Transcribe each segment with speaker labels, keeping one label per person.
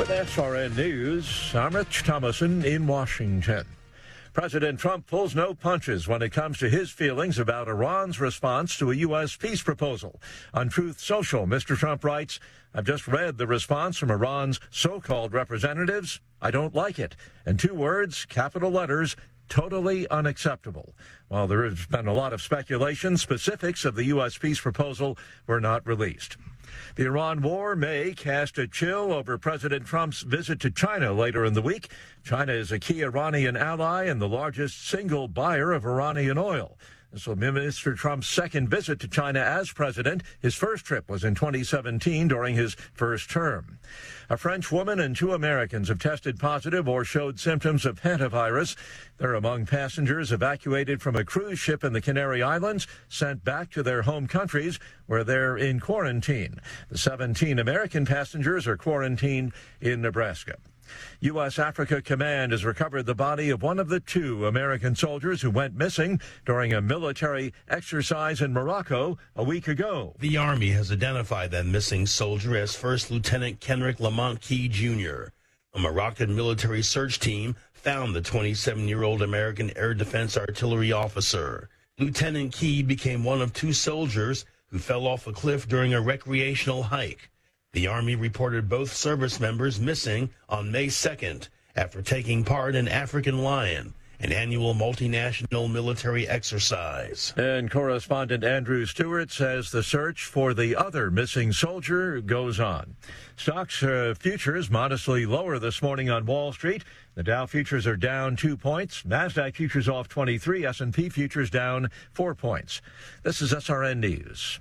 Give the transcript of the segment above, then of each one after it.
Speaker 1: SRN News, I'm Rich Thomason in Washington. President Trump pulls no punches when it comes to his feelings about Iran's response to a U.S. peace proposal. On Truth Social, Mr. Trump writes, I've just read the response from Iran's so-called representatives. I don't like it. And 2 words, capital letters, totally unacceptable. While there has been a lot of speculation, specifics of the U.S. peace proposal were not released. The Iran war may cast a chill over President Trump's visit to China later in the week. China is a key Iranian ally and the largest single buyer of Iranian oil. This will be Mr. Trump's second visit to China as president. His first trip was in 2017 during his first term. A French woman and 2 Americans have tested positive or showed symptoms of hantavirus. They're among passengers evacuated from a cruise ship in the Canary Islands, sent back to their home countries where they're in quarantine. The 17 American passengers are quarantined in Nebraska. U.S. Africa Command has recovered the body of one of the 2 American soldiers who went missing during a military exercise in Morocco a week ago.
Speaker 2: The Army has identified that missing soldier as First Lieutenant Kenrick Lamont Key, Jr. A Moroccan military search team found the 27-year-old American Air Defense Artillery officer. Lieutenant Key became one of 2 soldiers who fell off a cliff during a recreational hike. The Army reported both service members missing on May 2nd after taking part in African Lion, an annual multinational military exercise.
Speaker 1: And correspondent Andrew Stewart says the search for the other missing soldier goes on. Stocks futures modestly lower this morning on Wall Street. The Dow futures are down 2 points. NASDAQ futures off 23. S&P futures down 4 points. This is SRN News.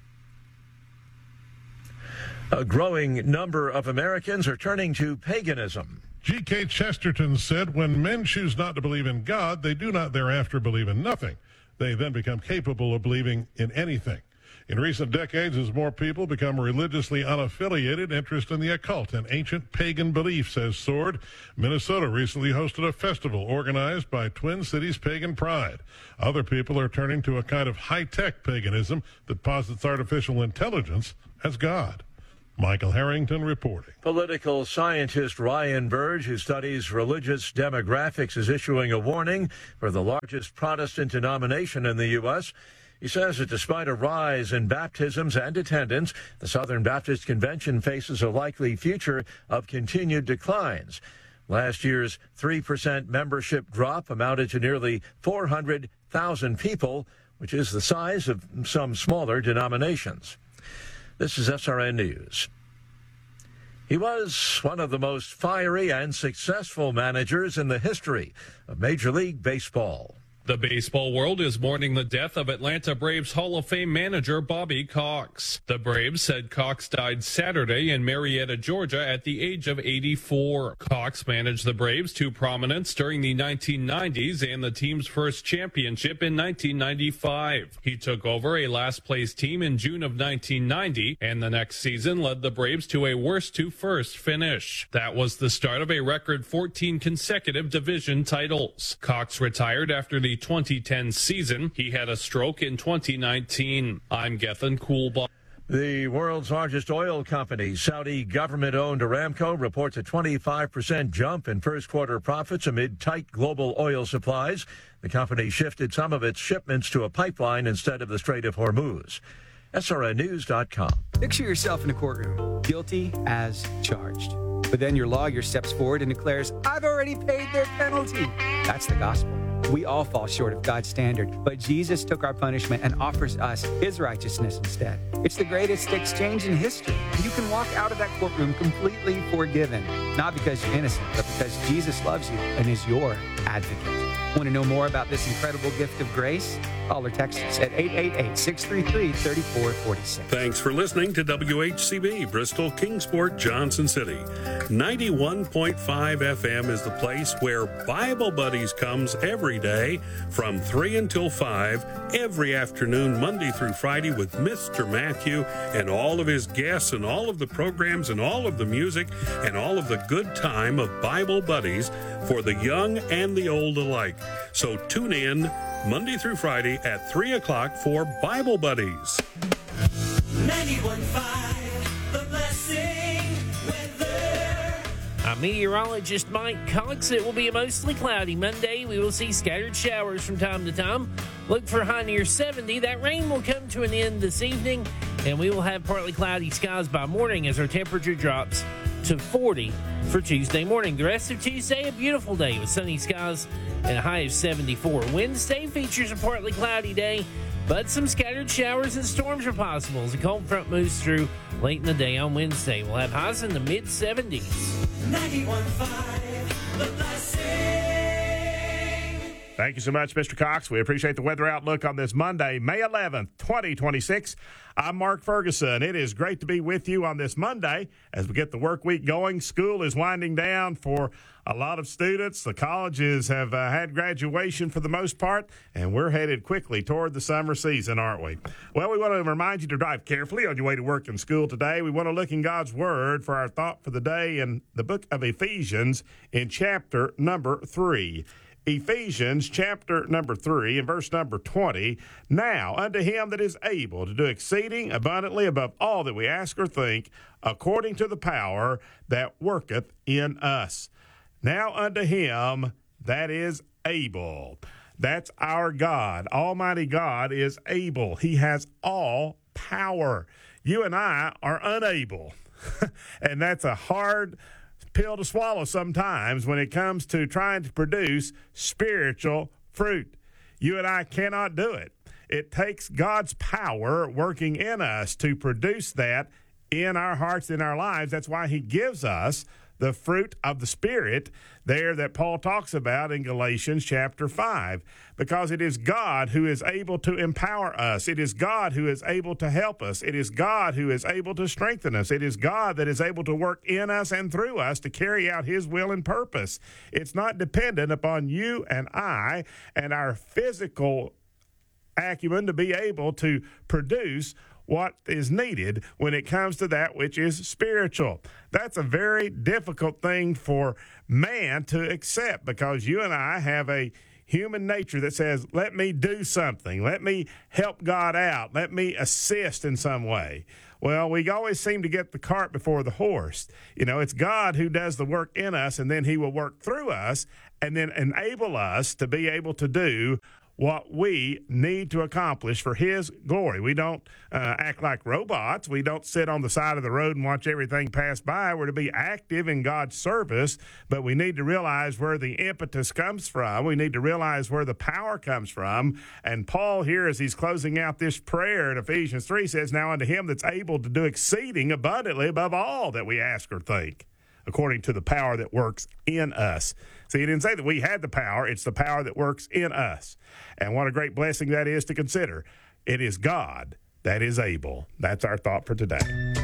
Speaker 1: A growing number of Americans are turning to paganism.
Speaker 3: G.K. Chesterton said, when men choose not to believe in God, they do not thereafter believe in nothing. They then become capable of believing in anything. In recent decades, as more people become religiously unaffiliated, interest in the occult and ancient pagan beliefs has soared. Minnesota recently hosted a festival organized by Twin Cities Pagan Pride. Other people are turning to a kind of high-tech paganism that posits artificial intelligence as God. Michael Harrington reporting.
Speaker 1: Political scientist Ryan Burge, who studies religious demographics, is issuing a warning for the largest Protestant denomination in the U.S. He says that despite a rise in baptisms and attendance, the Southern Baptist Convention faces a likely future of continued declines. Last year's 3% membership drop amounted to nearly 400,000 people, which is the size of some smaller denominations. This is SRN News. He was one of the most fiery and successful managers in the history of Major League Baseball.
Speaker 4: The baseball world is mourning the death of Atlanta Braves Hall of Fame manager Bobby Cox. The Braves said Cox died Saturday in Marietta, Georgia at the age of 84. Cox managed the Braves to prominence during the 1990s and the team's first championship in 1995. He took over a last-place team in June of 1990 and the next season led the Braves to a worst-to-first finish. That was the start of a record 14 consecutive division titles. Cox retired after the 2010 season. He had a stroke in 2019. I'm Gethin Coolbaugh.
Speaker 1: The world's largest oil company, Saudi government-owned Aramco, reports a 25% jump in first quarter profits amid tight global oil supplies. The company shifted some of its shipments to a pipeline instead of the Strait of Hormuz. SRNnews.com.
Speaker 5: Picture yourself in a courtroom, guilty as charged. But then your lawyer steps forward and declares, I've already paid their penalty. That's the gospel. We all fall short of God's standard, but Jesus took our punishment and offers us his righteousness instead. It's the greatest exchange in history. You can walk out of that courtroom completely forgiven, not because you're innocent, but because Jesus loves you and is your advocate. Want to know more about this incredible gift of grace? Call or text us at 888-633-3446.
Speaker 6: Thanks for listening to WHCB, Bristol, Kingsport, Johnson City. 91.5 FM is the place where Bible Buddies comes every day from 3 until 5, every afternoon, Monday through Friday, with Mr. Matthew and all of his guests and all of the programs and all of the music and all of the good time of Bible Buddies for the young and the old alike. So tune in Monday through Friday at 3 o'clock for Bible Buddies.
Speaker 7: 91.5, The Blessing Weather. I'm meteorologist Mike Cox. It will be a mostly cloudy Monday. We will see scattered showers from time to time. Look for a high near 70. That rain will come to an end this evening, and we will have partly cloudy skies by morning as our temperature drops to 40 for Tuesday morning. The rest of Tuesday, a beautiful day with sunny skies and a high of 74. Wednesday features a partly cloudy day, but some scattered showers and storms are possible as a cold front moves through late in the day on Wednesday. We'll have highs in the mid-70s.
Speaker 8: 91.5 The Blessing.
Speaker 9: Thank you so much, Mr. Cox. We appreciate the weather outlook on this Monday, May 11th, 2026. I'm Mark Ferguson. It is great to be with you on this Monday as we get the work week going. School is winding down for a lot of students. The colleges have had graduation for the most part, and we're headed quickly toward the summer season, aren't we? Well, we want to remind you to drive carefully on your way to work and school today. We want to look in God's Word for our thought for the day in the book of Ephesians in chapter number 3. Ephesians chapter number 3 and verse number 20. Now unto him that is able to do exceeding abundantly above all that we ask or think, according to the power that worketh in us. Now unto him that is able. That's our God. Almighty God is able. He has all power. You and I are unable. And that's a hard pill to swallow sometimes when it comes to trying to produce spiritual fruit. You and I cannot do it. It takes God's power working in us to produce that in our hearts, in our lives. That's why he gives us the fruit of the Spirit there that Paul talks about in Galatians chapter 5, because it is God who is able to empower us. It is God who is able to help us. It is God who is able to strengthen us. It is God that is able to work in us and through us to carry out his will and purpose. It's not dependent upon you and I and our physical acumen to be able to produce what is needed when it comes to that which is spiritual. That's a very difficult thing for man to accept, because you and I have a human nature that says, let me do something. Let me help God out. Let me assist in some way. Well, we always seem to get the cart before the horse. You know, it's God who does the work in us, and then he will work through us and then enable us to be able to do what we need to accomplish for his glory. We don't act like robots. We don't sit on the side of the road and watch everything pass by. We're to be active in God's service, but we need to realize where the impetus comes from. We need to realize where the power comes from. And Paul here, as he's closing out this prayer in Ephesians 3, says, now unto him that's able to do exceeding abundantly above all that we ask or think, according to the power that works in us. See, he didn't say that we had the power. It's the power that works in us. And what a great blessing that is to consider. It is God that is able. That's our thought for today.